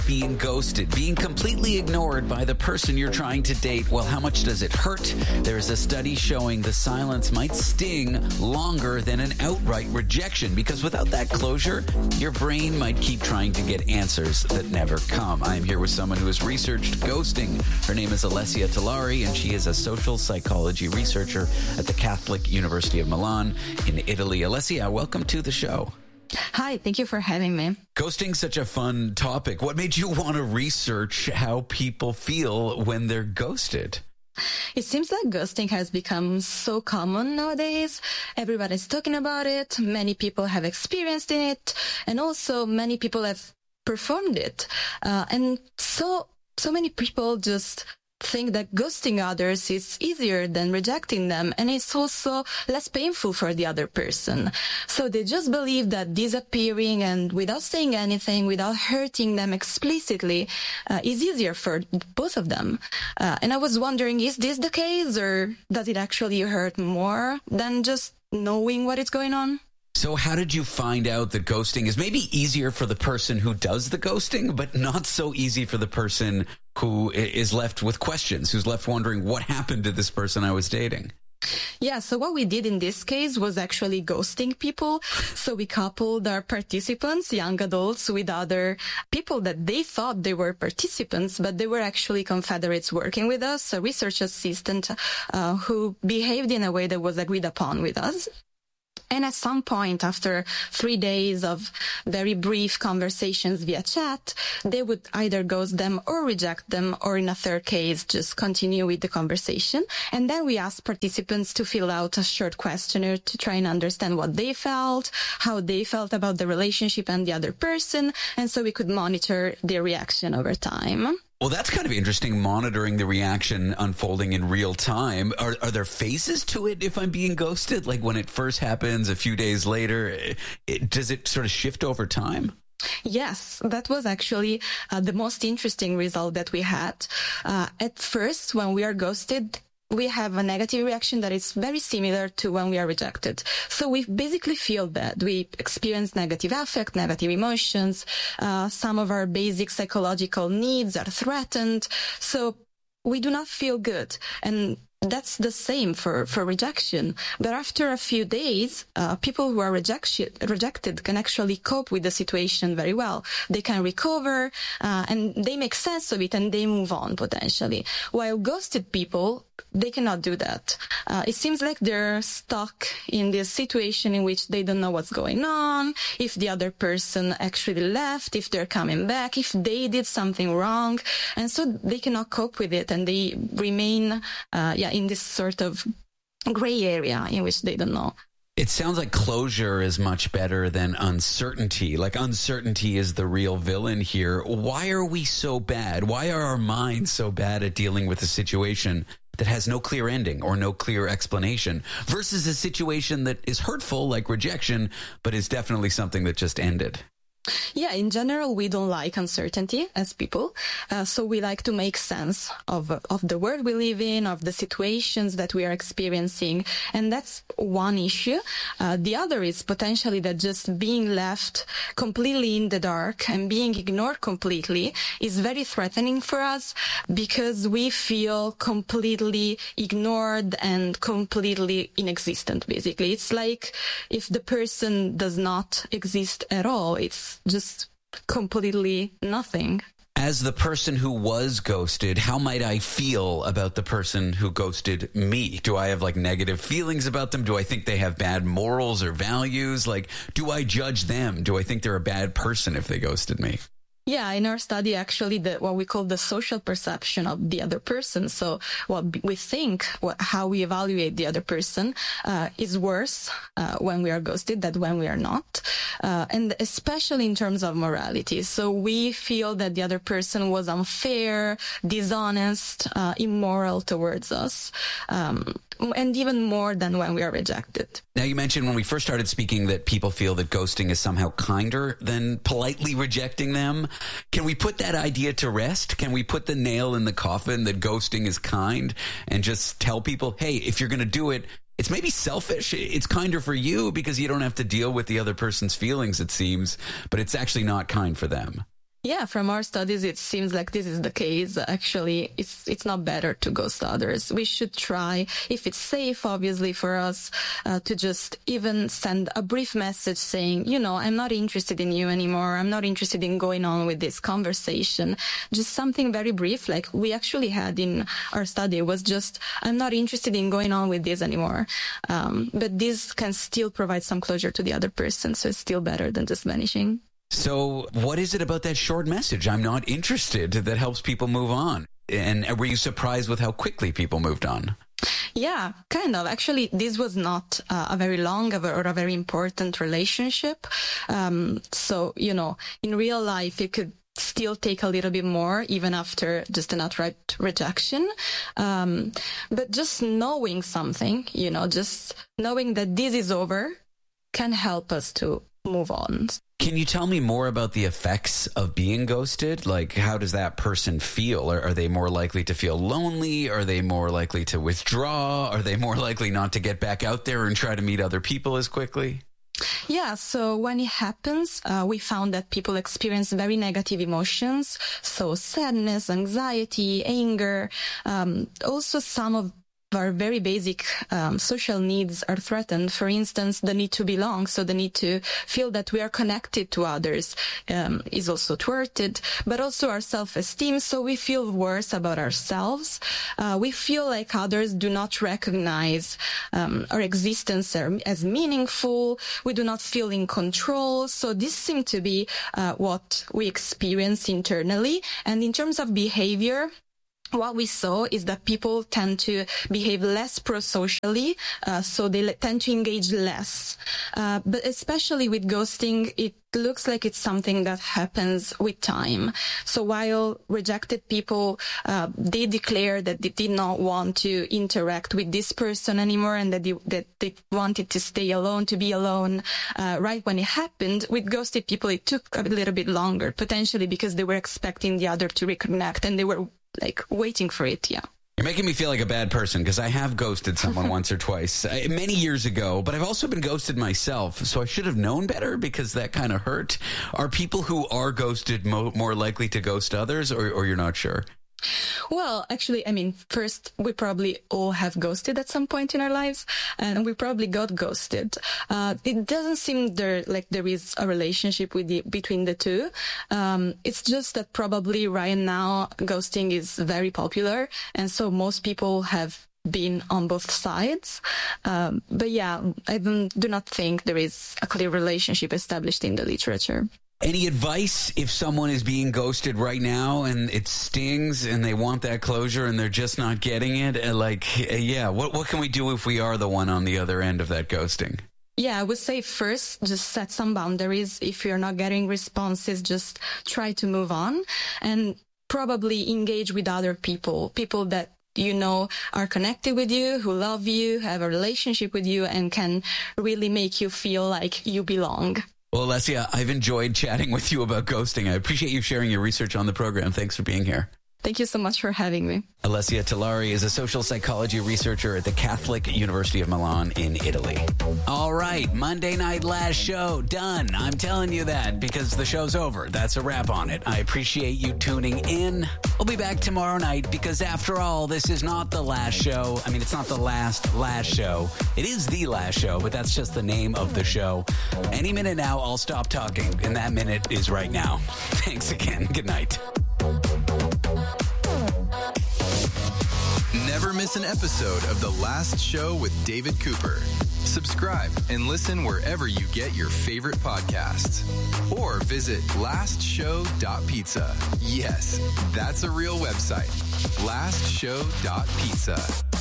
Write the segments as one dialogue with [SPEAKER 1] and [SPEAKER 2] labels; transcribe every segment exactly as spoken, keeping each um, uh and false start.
[SPEAKER 1] Being ghosted, being completely ignored by the person you're trying to date. Well, how much does it hurt? There's a study showing the silence might sting longer than an outright rejection, because without that closure, your brain might keep trying to get answers that never come. I am here with someone who has researched ghosting. Her name is Alessia Tillari, and she is a social psychology researcher at the Catholic University of Milan in Italy. Alessia, welcome to the show.
[SPEAKER 2] Hi, thank you for having me.
[SPEAKER 1] Ghosting's such a fun topic. What made you want to research how people feel when they're ghosted?
[SPEAKER 2] It seems like ghosting has become so common nowadays. Everybody's talking about it. Many people have experienced it. And also many people have performed it. Uh, and so, so many people just think that ghosting others is easier than rejecting them, and it's also less painful for the other person. So they just believe that disappearing and without saying anything, without hurting them explicitly, uh, is easier for both of them. Uh, and I was wondering, is this the case, or does it actually hurt more than just knowing what is going on?
[SPEAKER 1] So how did you find out that ghosting is maybe easier for the person who does the ghosting, but not so easy for the person who is left with questions, who's left wondering what happened to this person I was dating?
[SPEAKER 2] Yeah, so what we did in this case was actually ghosting people. So we coupled our participants, young adults, with other people that they thought they were participants, but they were actually confederates working with us, a research assistant uh, who behaved in a way that was agreed upon with us. And at some point, after three days of very brief conversations via chat, they would either ghost them or reject them, or in a third case, just continue with the conversation. And then we asked participants to fill out a short questionnaire to try and understand what they felt, how they felt about the relationship and the other person. And so we could monitor their reaction over time.
[SPEAKER 1] Well, that's kind of interesting, monitoring the reaction unfolding in real time. Are, are there phases to it if I'm being ghosted? Like when it first happens, a few days later, it, does it sort of shift over time?
[SPEAKER 2] Yes, that was actually uh, the most interesting result that we had. Uh, at first, when we are ghosted, we have a negative reaction that is very similar to when we are rejected. So we basically feel bad. We experience negative affect, negative emotions. Uh, some of our basic psychological needs are threatened. So we do not feel good. And that's the same for, for rejection. But after a few days, uh, people who are rejection, rejected can actually cope with the situation very well. They can recover, uh, and they make sense of it, and they move on potentially. While ghosted people, they cannot do that. Uh, it seems like they're stuck in this situation in which they don't know what's going on, if the other person actually left, if they're coming back, if they did something wrong. And so they cannot cope with it, and they remain, uh, yeah, in this sort of gray area in which they don't know.
[SPEAKER 1] It sounds like closure is much better than uncertainty. Like uncertainty is the real villain here. Why are we so bad? Why are our minds so bad at dealing with a situation that has no clear ending or no clear explanation versus a situation that is hurtful like rejection, but is definitely something that just ended?
[SPEAKER 2] Yeah, in general, we don't like uncertainty as people. Uh, so we like to make sense of of the world we live in, of the situations that we are experiencing. And that's one issue. Uh, the other is potentially that just being left completely in the dark and being ignored completely is very threatening for us, because we feel completely ignored and completely inexistent, basically. It's like if the person does not exist at all. It's just completely nothing.
[SPEAKER 1] As the person who was ghosted, how might I feel about the person who ghosted me? Do I have like negative feelings about them? Do I think they have bad morals or values? Like, do I judge them? Do I think they're a bad person if they ghosted me?
[SPEAKER 2] Yeah, in our study, actually, the, what we call the social perception of the other person. So what we think, what, how we evaluate the other person uh, is worse uh, when we are ghosted than when we are not. Uh, and especially in terms of morality. So we feel that the other person was unfair, dishonest, uh, immoral towards us. Um, and even more than when we are rejected.
[SPEAKER 1] Now, you mentioned when we first started speaking that people feel that ghosting is somehow kinder than politely rejecting them. Can we put that idea to rest? Can we put the nail in the coffin that ghosting is kind and just tell people, hey, if you're going to do it, it's maybe selfish. It's kinder for you because you don't have to deal with the other person's feelings, it seems, but it's actually not kind for them.
[SPEAKER 2] Yeah, from our studies, it seems like this is the case. Actually, it's it's not better to ghost others. We should try, if it's safe, obviously, for us, uh, to just even send a brief message saying, you know, I'm not interested in you anymore. I'm not interested in going on with this conversation. Just something very brief, like we actually had in our study, was just, I'm not interested in going on with this anymore. Um, but this can still provide some closure to the other person, so it's still better than just vanishing.
[SPEAKER 1] So what is it about that short message, I'm not interested, that helps people move on? And were you surprised with how quickly people moved on?
[SPEAKER 2] Yeah, kind of. Actually, this was not uh, a very long or a very important relationship. Um, so, you know, in real life, it could still take a little bit more, even after just an outright rejection. Um, but just knowing something, you know, just knowing that this is over can help us to move on.
[SPEAKER 1] Can you tell me more about the effects of being ghosted? Like, how does that person feel? Are, are they more likely to feel lonely? Are they more likely to withdraw? Are they more likely not to get back out there and try to meet other people as quickly?
[SPEAKER 2] Yeah, so when it happens, uh, we found that people experience very negative emotions. So sadness, anxiety, anger, um, also some of our very basic um, social needs are threatened. For instance, the need to belong, so the need to feel that we are connected to others um, is also thwarted, but also our self-esteem, so we feel worse about ourselves. Uh, we feel like others do not recognize um, our existence as meaningful. We do not feel in control. So this seems to be uh, what we experience internally. And in terms of behavior, what we saw is that people tend to behave less pro-socially, uh, so they tend to engage less. Uh, but especially with ghosting, it looks like it's something that happens with time. So while rejected people, uh, they declare that they did not want to interact with this person anymore and that they, that they wanted to stay alone, to be alone, uh, right when it happened, with ghosted people, it took a little bit longer, potentially because they were expecting the other to reconnect and they were like waiting for it. Yeah.
[SPEAKER 1] You're making me feel like a bad person because I have ghosted someone once or twice uh, many years ago, but I've also been ghosted myself. So I should have known better because that kind of hurt. Are people who are ghosted mo- more likely to ghost others, or, or you're not sure?
[SPEAKER 2] Well, actually, I mean, first, we probably all have ghosted at some point in our lives, and we probably got ghosted. Uh, it doesn't seem there like there is a relationship with the, between the two. Um, it's just that probably right now ghosting is very popular, and so most people have been on both sides. Um, but yeah, I don't, do not think there is a clear relationship established in the literature.
[SPEAKER 1] Any advice if someone is being ghosted right now and it stings and they want that closure and they're just not getting it? Like, yeah, what what can we do if we are the one on the other end of that ghosting?
[SPEAKER 2] Yeah, I would say first, just set some boundaries. If you're not getting responses, just try to move on and probably engage with other people, people that you know are connected with you, who love you, have a relationship with you, and can really make you feel like you belong.
[SPEAKER 1] Well, Alessia, I've enjoyed chatting with you about ghosting. I appreciate you sharing your research on the program. Thanks for being here.
[SPEAKER 2] Thank you so much for having me.
[SPEAKER 1] Alessia Tillari is a social psychology researcher at the Catholic University of Milan in Italy. All right, Monday night last show, done. I'm telling you that because the show's over. That's a wrap on it. I appreciate you tuning in. We'll be back tomorrow night because after all, this is not the last show. I mean, it's not the last, last show. It is the last show, but that's just the name of the show. Any minute now, I'll stop talking, and that minute is right now. Thanks again. Good night.
[SPEAKER 3] Never miss an episode of The Last Show with David Cooper. Subscribe and listen wherever you get your favorite podcasts. Or visit last show dot pizza. Yes, that's a real website. last show dot pizza.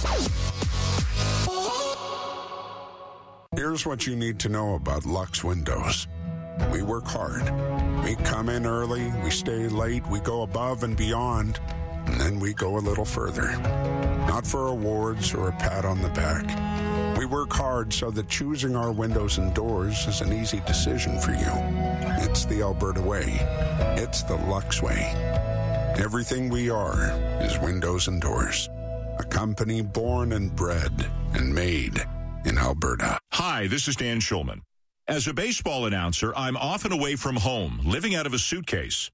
[SPEAKER 4] Here's what you need to know about Lux Windows. We work hard. We come in early, we stay late, we go above and beyond, and then we go a little further. Not for awards or a pat on the back. We work hard so that choosing our windows and doors is an easy decision for you. It's the Alberta way. It's the Lux way. Everything we are is windows and doors. A company born and bred and made in Alberta.
[SPEAKER 5] Hi, this is Dan Schulman. As a baseball announcer, I'm often away from home, living out of a suitcase.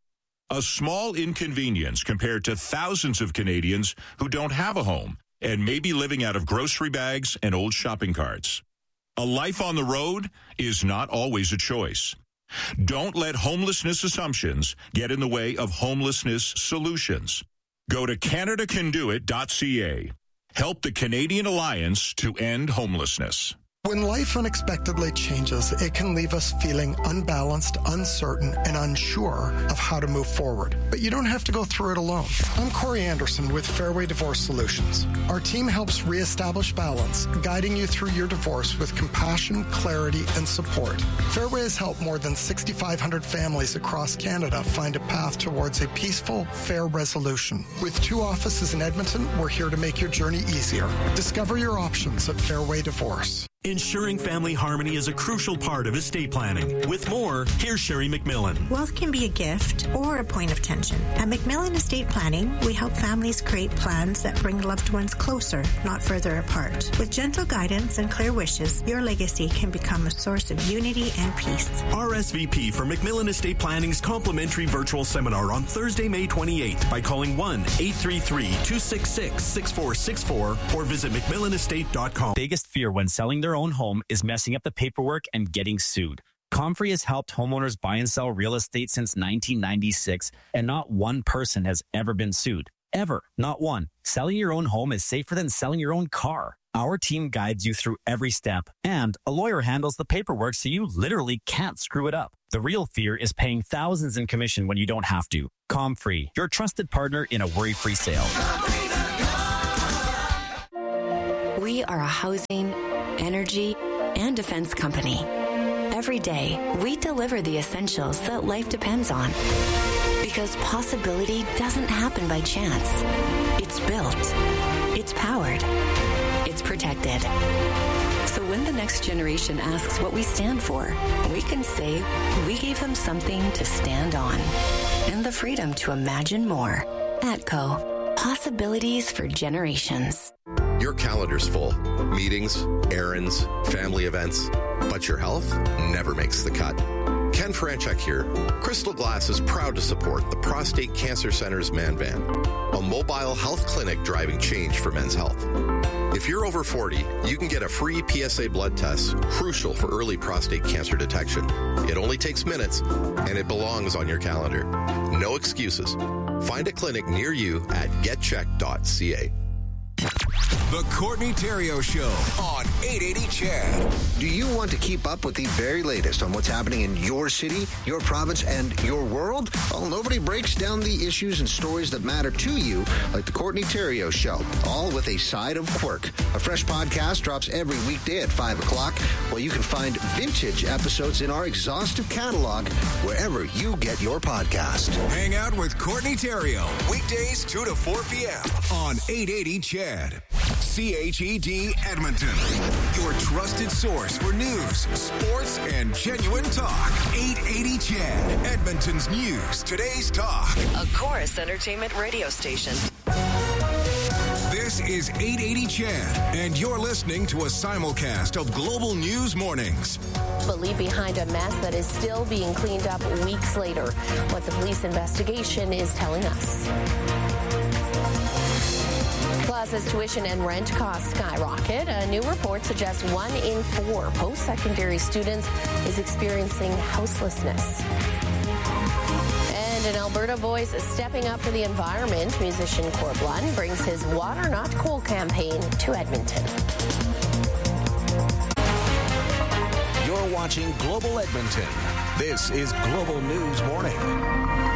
[SPEAKER 5] A small inconvenience compared to thousands of Canadians who don't have a home and may be living out of grocery bags and old shopping carts. A life on the road is not always a choice. Don't let homelessness assumptions get in the way of homelessness solutions. Go to Canada Can Do It dot C A. Help the Canadian Alliance to End Homelessness.
[SPEAKER 6] When life unexpectedly changes, it can leave us feeling unbalanced, uncertain, and unsure of how to move forward. But you don't have to go through it alone. I'm Corey Anderson with Fairway Divorce Solutions. Our team helps reestablish balance, guiding you through your divorce with compassion, clarity, and support. Fairway has helped more than six thousand five hundred families across Canada find a path towards a peaceful, fair resolution. With two offices in Edmonton, we're here to make your journey easier. Discover your options at Fairway Divorce.
[SPEAKER 7] Ensuring family harmony is a crucial part of estate planning. With more, here's Sherry McMillan.
[SPEAKER 8] Wealth can be a gift or a point of tension. At McMillan Estate Planning, we help families create plans that bring loved ones closer, not further apart. With gentle guidance and clear wishes, your legacy can become a source of unity and peace.
[SPEAKER 7] R S V P for McMillan Estate Planning's complimentary virtual seminar on Thursday, May twenty-eighth by calling one eight three three, two six six, six four six four or visit McMillan Estate dot com.
[SPEAKER 9] Biggest fear when selling their own home is messing up the paperwork and getting sued. Comfrey has helped homeowners buy and sell real estate since nineteen ninety-six, and not one person has ever been sued. Ever. Not one. Selling your own home is safer than selling your own car. Our team guides you through every step, and a lawyer handles the paperwork so you literally can't screw it up. The real fear is paying thousands in commission when you don't have to. Comfrey, your trusted partner in a worry-free sale.
[SPEAKER 10] We are a housing, energy, and defense company. Every day, we deliver the essentials that life depends on. Because possibility doesn't happen by chance. It's built. It's powered. It's protected. So when the next generation asks what we stand for, we can say we gave them something to stand on. And the freedom to imagine more. ATCO. Possibilities for generations.
[SPEAKER 11] Your calendar's full. Meetings, errands, family events. But your health never makes the cut. Ken Franchuk here. Crystal Glass is proud to support the Prostate Cancer Center's Man Van, a mobile health clinic driving change for men's health. If you're over forty, you can get a free P S A blood test, crucial for early prostate cancer detection. It only takes minutes, and it belongs on your calendar. No excuses. Find a clinic near you at get check dot c a.
[SPEAKER 12] The Courtney Theriault Show on eight eighty C H E D.
[SPEAKER 13] Do you want to keep up with the very latest on what's happening in your city, your province, and your world? Well, nobody breaks down the issues and stories that matter to you like the Courtney Theriault Show, all with a side of quirk. A fresh podcast drops every weekday at five o'clock, while you can find vintage episodes in our exhaustive catalog wherever you get your podcast.
[SPEAKER 12] Hang out with Courtney Theriault, weekdays two to four p.m. on eight eighty C H E D. C H E D Edmonton, your trusted source for news, sports, and genuine talk. eight eighty C H E D, Edmonton's news, today's talk.
[SPEAKER 14] A Chorus Entertainment radio station.
[SPEAKER 12] This is eight eighty C H E D, and you're listening to a simulcast of Global News Mornings.
[SPEAKER 15] But leave behind a mess that is still being cleaned up weeks later. What the police investigation is telling us. Plus, as tuition and rent costs skyrocket, a new report suggests one in four post-secondary students is experiencing houselessness. And an Alberta voice stepping up for the environment, musician Corblund brings his Water Not Coal campaign to Edmonton.
[SPEAKER 12] You're watching Global Edmonton. This is Global News Morning.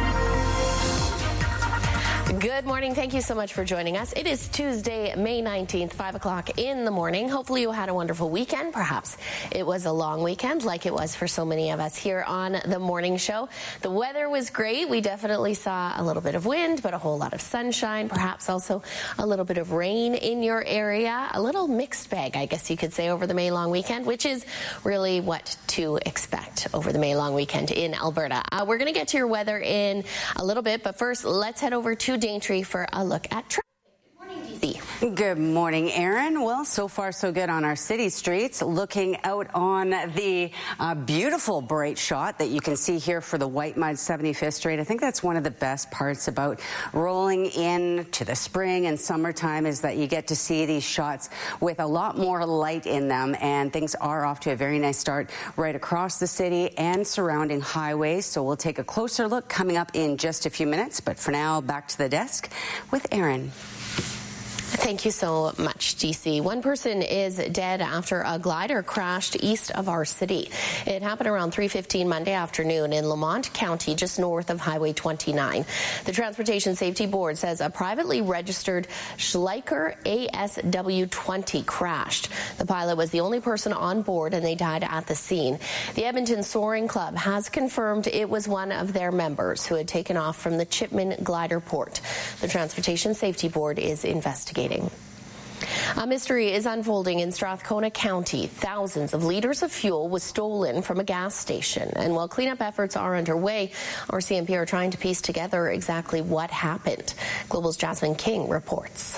[SPEAKER 15] Good morning. Thank you so much for joining us. It is Tuesday, May nineteenth, five o'clock in the morning. Hopefully you had a wonderful weekend. Perhaps it was a long weekend like it was for so many of us here on the morning show. The weather was great. We definitely saw a little bit of wind, but a whole lot of sunshine, perhaps also a little bit of rain in your area. A little mixed bag, I guess you could say, over the May long weekend, which is really what to expect over the May long weekend in Alberta. Uh, we're going to get to your weather in a little bit, but first let's head over to Daintree for a look at traffic. Good morning, D C.
[SPEAKER 16] Good morning, Aaron. Well, so far so good on our city streets. Looking out on the uh, beautiful bright shot that you can see here for the White Mud seventy-fifth Street. I think that's one of the best parts about rolling in to the spring and summertime is that you get to see these shots with a lot more light in them, and things are off to a very nice start right across the city and surrounding highways. So we'll take a closer look coming up in just a few minutes. But for now, back to the desk with Aaron.
[SPEAKER 15] Thank you so much, D C. One person is dead after a glider crashed east of our city. It happened around three fifteen Monday afternoon in Lamont County, just north of Highway twenty-nine. The Transportation Safety Board says a privately registered Schleicher A S W twenty crashed. The pilot was the only person on board and they died at the scene. The Edmonton Soaring Club has confirmed it was one of their members who had taken off from the Chipman glider port. The Transportation Safety Board is investigating. A mystery is unfolding in Strathcona County. Thousands of liters of fuel was stolen from a gas station. And while cleanup efforts are underway, R C M P are trying to piece together exactly what happened. Global's Jasmine King reports.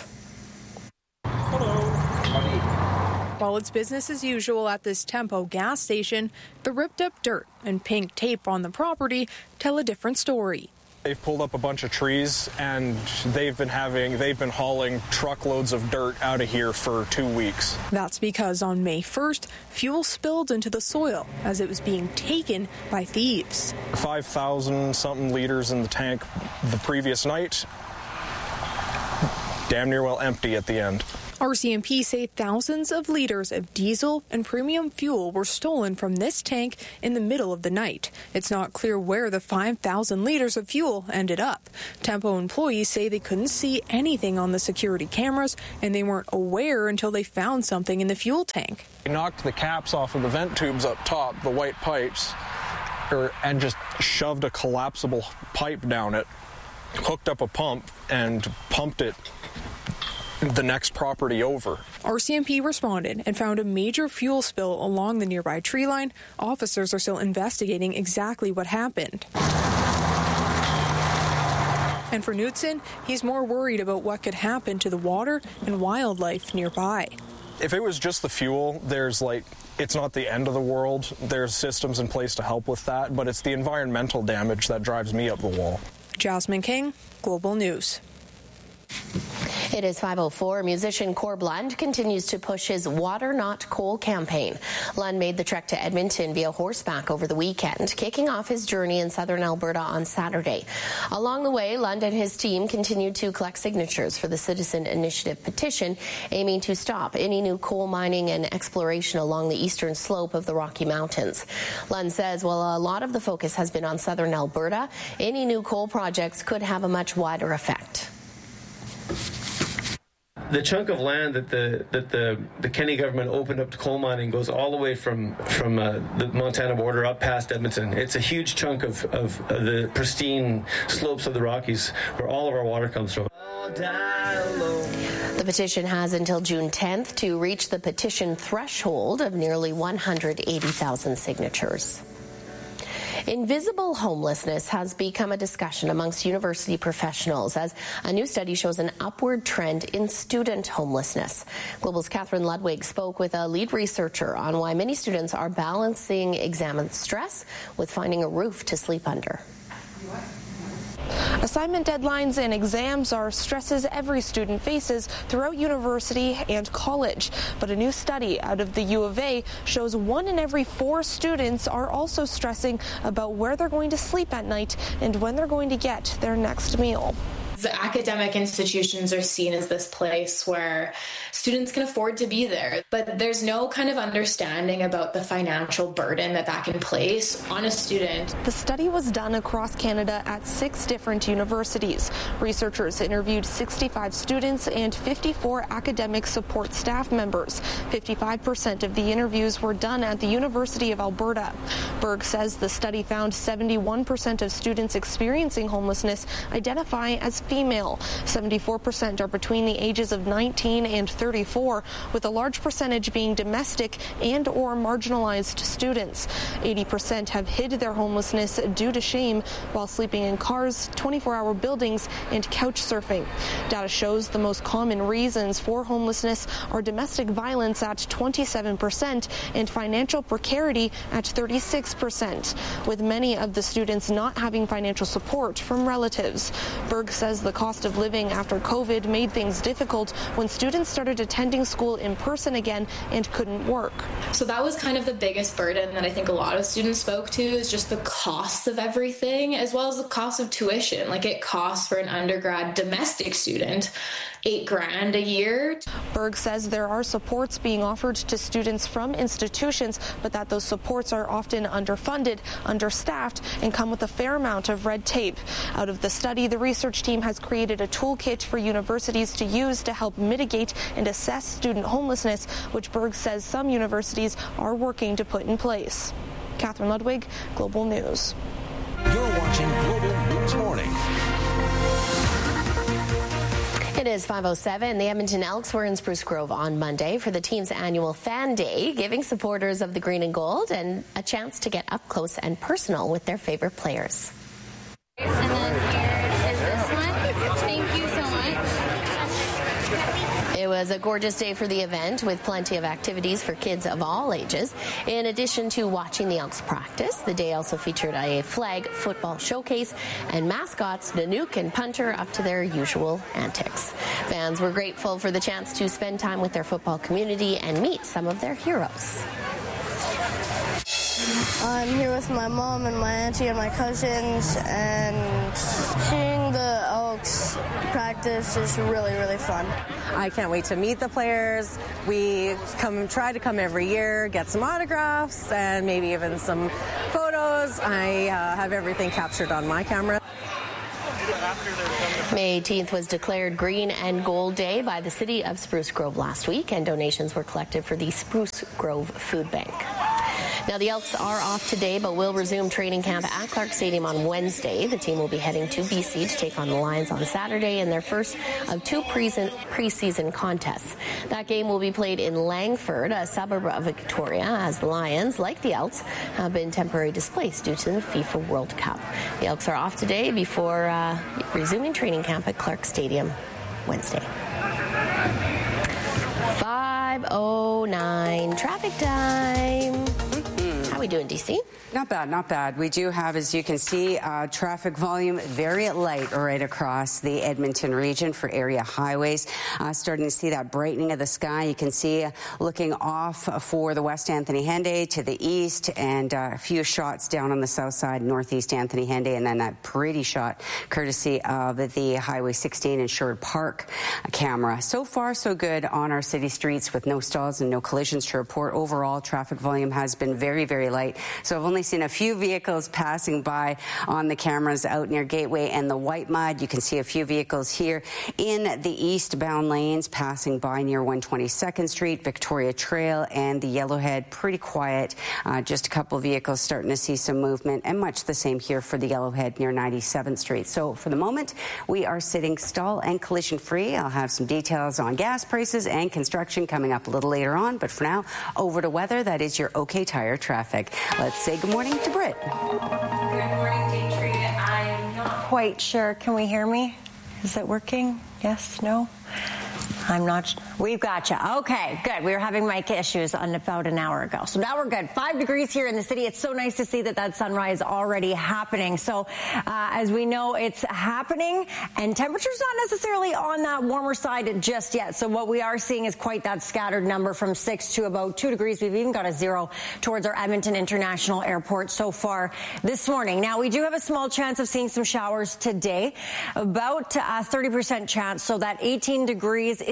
[SPEAKER 17] While it's business as usual at this Tempo gas station, the ripped up dirt and pink tape on the property tell a different story.
[SPEAKER 18] They've pulled up a bunch of trees and they've been having, they've been hauling truckloads of dirt out of here for two weeks.
[SPEAKER 17] That's because on May first, fuel spilled into the soil as it was being taken by thieves.
[SPEAKER 18] five thousand something liters in the tank the previous night. Damn near well empty at the end.
[SPEAKER 17] R C M P say thousands of liters of diesel and premium fuel were stolen from this tank in the middle of the night. It's not clear where the five thousand liters of fuel ended up. Tempo employees say they couldn't see anything on the security cameras and they weren't aware until they found something in the fuel tank.
[SPEAKER 18] They knocked the caps off of the vent tubes up top, the white pipes, or, and just shoved a collapsible pipe down it, hooked up a pump and pumped it the next property over.
[SPEAKER 17] R C M P responded and found a major fuel spill along the nearby tree line. Officers are still investigating exactly what happened. And for Knutson, he's more worried about what could happen to the water and wildlife nearby.
[SPEAKER 18] If it was just the fuel, there's like, it's not the end of the world. There's systems in place to help with that, but it's the environmental damage that drives me up the wall.
[SPEAKER 17] Jasmine King, Global News.
[SPEAKER 15] It is five oh four. Musician Corb Lund continues to push his Water Not Coal campaign. Lund made the trek to Edmonton via horseback over the weekend, kicking off his journey in southern Alberta on Saturday. Along the way, Lund and his team continued to collect signatures for the Citizen Initiative petition, aiming to stop any new coal mining and exploration along the eastern slope of the Rocky Mountains. Lund says while a lot of the focus has been on southern Alberta, any new coal projects could have a much wider effect.
[SPEAKER 19] The chunk of land that the that the, the Kenney government opened up to coal mining goes all the way from from uh, the Montana border up past Edmonton. It's a huge chunk of, of uh, the pristine slopes of the Rockies where all of our water comes from.
[SPEAKER 15] The petition has until June tenth to reach the petition threshold of nearly one hundred eighty thousand signatures. Invisible homelessness has become a discussion amongst university professionals as a new study shows an upward trend in student homelessness. Global's Catherine Ludwig spoke with a lead researcher on why many students are balancing exam stress with finding a roof to sleep under.
[SPEAKER 20] Assignment deadlines and exams are stresses every student faces throughout university and college. But a new study out of the U of A shows one in every four students are also stressing about where they're going to sleep at night and when they're going to get their next meal.
[SPEAKER 21] The academic institutions are seen as this place where students can afford to be there, but there's no kind of understanding about the financial burden that that can place on a student.
[SPEAKER 20] The study was done across Canada at six different universities. Researchers interviewed sixty-five students and fifty-four academic support staff members. fifty-five percent of the interviews were done at the University of Alberta. Berg says the study found seventy-one percent of students experiencing homelessness identify as female. seventy-four percent are between the ages of nineteen and thirty-four, with a large percentage being domestic and or marginalized students. eighty percent have hid their homelessness due to shame, while sleeping in cars, twenty-four hour buildings, and couch surfing. Data shows the most common reasons for homelessness are domestic violence at twenty-seven percent and financial precarity at thirty-six percent, with many of the students not having financial support from relatives. Berg says the cost of living after COVID made things difficult when students started attending school in person again and couldn't work.
[SPEAKER 21] So that was kind of the biggest burden that I think a lot of students spoke to, is just the cost of everything, as well as the cost of tuition. Like, it costs for an undergrad domestic student eight grand a year.
[SPEAKER 20] Berg says there are supports being offered to students from institutions, but that those supports are often underfunded, understaffed, and come with a fair amount of red tape. Out of the study, the research team has created a toolkit for universities to use to help mitigate and assess student homelessness, which Berg says some universities are working to put in place. Catherine Ludwig, Global News.
[SPEAKER 2] You're watching Global News Morning.
[SPEAKER 15] It is five oh seven. The Edmonton Elks were in Spruce Grove on Monday for the team's annual Fan Day, giving supporters of the green and gold and a chance to get up close and personal with their favorite players.
[SPEAKER 22] And then here is this one. Thank you so much.
[SPEAKER 15] It was a gorgeous day for the event with plenty of activities for kids of all ages. In addition to watching the Elks practice, the day also featured a flag football showcase and mascots Nanook and Punter up to their usual antics. Fans were grateful for the chance to spend time with their football community and meet some of their heroes.
[SPEAKER 23] I'm here with my mom and my auntie and my cousins, and seeing the Elks practice is really, really fun.
[SPEAKER 24] I can't wait to meet the players. We come try to come every year, get some autographs, and maybe even some photos. I uh, have everything captured on my camera.
[SPEAKER 15] May eighteenth was declared Green and Gold Day by the city of Spruce Grove last week, and donations were collected for the Spruce Grove Food Bank. Now, the Elks are off today, but will resume training camp at Clark Stadium on Wednesday. The team will be heading to B C to take on the Lions on Saturday in their first of two preseason contests. That game will be played in Langford, a suburb of Victoria, as the Lions, like the Elks, have been temporarily displaced due to the FIFA World Cup. The Elks are off today before uh, resuming training camp at Clark Stadium Wednesday. five oh nine traffic time. How are we doing, D C?
[SPEAKER 16] Not bad, not bad. We do have, as you can see, uh, traffic volume very light right across the Edmonton region for area highways. Uh, starting to see that brightening of the sky. You can see uh, looking off for the West Anthony Henday to the east, and uh, a few shots down on the south side, northeast Anthony Henday, and then that pretty shot courtesy of the Highway sixteen in Sherwood Park camera. So far, so good on our city streets with no stalls and no collisions to report. Overall, traffic volume has been very, very light. So I've only seen a few vehicles passing by on the cameras out near Gateway and the White Mud. You can see a few vehicles here in the eastbound lanes passing by near one twenty-second Street, Victoria Trail, and the Yellowhead. Pretty quiet. Uh, just a couple of vehicles starting to see some movement, and much the same here for the Yellowhead near ninety-seventh Street. So for the moment, we are sitting stall and collision free. I'll have some details on gas prices and construction coming up a little later on. But for now, over to weather. That is your OK Tire traffic. Let's say good morning to Britt.
[SPEAKER 25] Good morning, Daytree. I'm not quite sure. Can we hear me? Is it working? Yes? No? I'm not. We've got you. Okay, good. We were having mic issues on about an hour ago. So now we're good. Five degrees here in the city. It's so nice to see that that sunrise already happening. So uh, as we know, it's happening, and temperature's not necessarily on that warmer side just yet. So what we are seeing is quite that scattered number from six to about two degrees. We've even got a zero towards our Edmonton International Airport so far this morning. Now, we do have a small chance of seeing some showers today, about a thirty percent chance. So that eighteen degrees is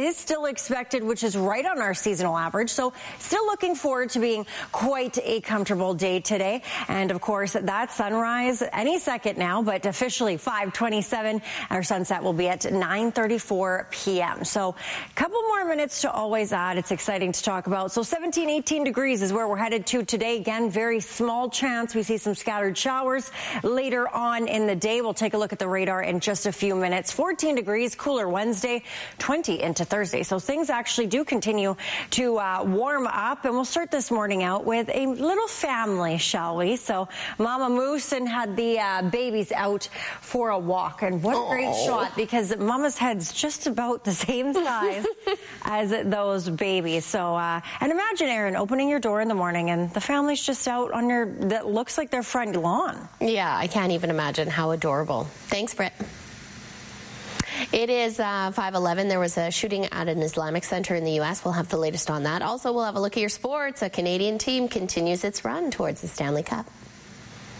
[SPEAKER 25] is still expected, which is right on our seasonal average. So still looking forward to being quite a comfortable day today. And of course, that sunrise any second now, but officially five twenty-seven. Our sunset will be at nine thirty-four p m So a couple more minutes to always add. It's exciting to talk about. So seventeen, eighteen degrees is where we're headed to today. Again, very small chance we see some scattered showers later on in the day. We'll take a look at the radar in just a few minutes. fourteen degrees, cooler Wednesday, twenty into Thursday. So things actually do continue to uh, warm up. And we'll start this morning out with a little family, shall we? So Mama Moose and had the uh, babies out for a walk. And what a great
[SPEAKER 15] Aww.
[SPEAKER 25] shot, because Mama's head's just about the same size as those babies. So, uh, and imagine, Aaron, opening your door in the morning and the family's just out on your, that looks like their front lawn.
[SPEAKER 15] Yeah, I can't even imagine. How adorable. Thanks, Britt. It is uh, five eleven. There was a shooting at an Islamic center in the U S We'll have the latest on that. Also, we'll have a look at your sports. A Canadian team continues its run towards the Stanley Cup.